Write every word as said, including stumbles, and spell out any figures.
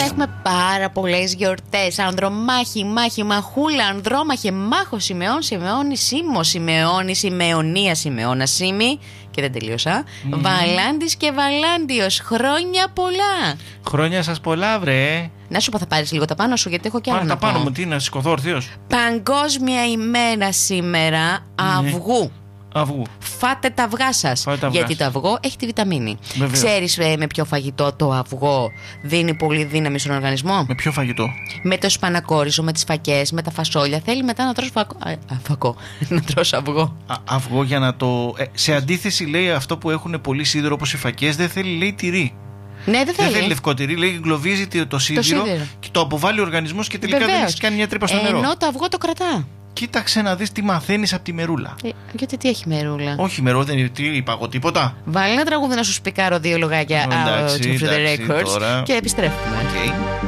έχουμε πάρα πολλές γιορτές. Ανδρομάχη, μάχη, μαχούλα, ανδρόμαχε, μάχο, Σιμεών, Σιμεώνη, Σίμω, Σιμεώνη, Σιμεωνία, Σιμεώνα, Σίμη. Και δεν τελείωσα. Mm. Βαλάντης και Βαλάντιος. Χρόνια πολλά. Χρόνια σας πολλά, βρε. Να σου πω, θα πάρεις λίγο τα πάνω σου, γιατί έχω και άλλα. Πάρε τα πάνω μου, τι, να σηκωθώ ορθίως. Παγκόσμια ημέρα σήμερα αυγού. Αυγού. Φάτε τα αυγά σας. Γιατί το αυγό έχει τη βιταμίνη. Βεβαίως. Ξέρεις ε, με ποιο φαγητό το αυγό δίνει πολύ δύναμη στον οργανισμό? Με ποιο φαγητό? Με το σπανακόριζο, με τις φακές, με τα φασόλια. Θέλει μετά να τρως φακό. Α, φακό. να τρως αυγό. Α, αυγό για να το. Ε, σε αντίθεση, λέει, αυτό που έχουν πολύ σίδηρο όπως οι φακές, δεν θέλει, λέει, τυρί. Ναι, δεν θέλει. Δεν θέλει λευκό τυρί, λέει, γκλωβίζει το σίδηρο, το σίδηρο και το αποβάλλει ο οργανισμός και τελικά Βεβαίως. δεν έχει κάνει μια τρύπα στο νερό. Ενώ το αυγό το κρατά. Κοίταξε να δεις τι μαθαίνεις από τη μερούλα. Ε, γιατί τι έχει μερούλα? Όχι, μερό, δεν είναι. Τι είπα εγώ, τίποτα. Βάλει ένα τραγούδι να σου σπικάρω δύο λογάκια Εντάξει, out of the εντάξει, records τώρα. και επιστρέφουμε. Okay.